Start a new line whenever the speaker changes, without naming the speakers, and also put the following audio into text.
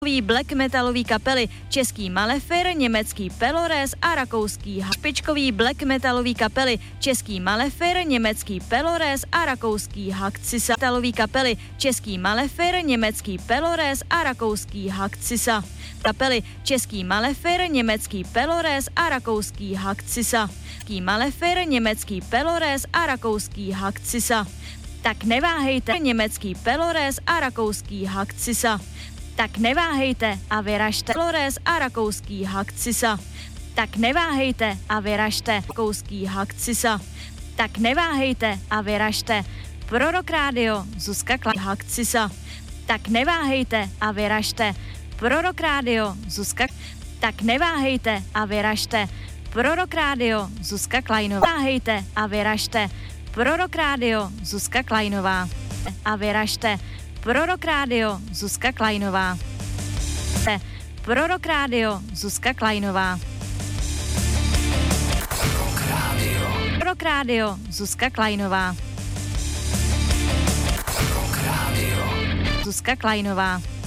black metalový kapely český Malefer, německý Pelores a rakouský špičkový black metalový kapely český Malefer, německý Pelores a rakouský Hakcisa. Metalový kapely český Malefer, německý Pelores a rakouský Hakcisa. Kapely český Malefer, německý Pelores a rakouský Hakcisa. Malefer, německý Pelores a rakouský Hakcisa. Tak neváhejte, německý Pelores a rakouský Hakcisa. Tak neváhejte a vyražte Pelores a rakouský Hakcisa. Tak neváhejte a vyražte rakouský Hakcisa. Tak neváhejte a vyražte. Prorok rádio Zuzka Hakcisa. Tak neváhejte a vyražte. Prorok rádio Zuzka. Tak neváhejte a vyražte. Prorok rádio Zuzka Klajnová. Váhejte a vyražte. Prorok rádio Zuzka Klajnová. A vyražte. Prorok rádio Zuzka Klajnová. Prorok rádio Zuzka Klajnová. Prorok rádio Zuzka Klajnová. Zuzka Klajnová.